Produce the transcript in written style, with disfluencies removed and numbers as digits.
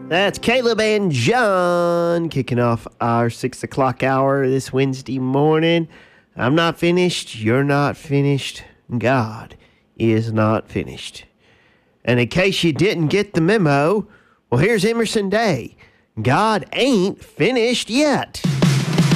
That's Caleb and John kicking off our 6 o'clock hour this Wednesday morning. I'm not finished. You're not finished. God is not finished. And in case you didn't get the memo, well, here's Emerson Day. God ain't finished yet.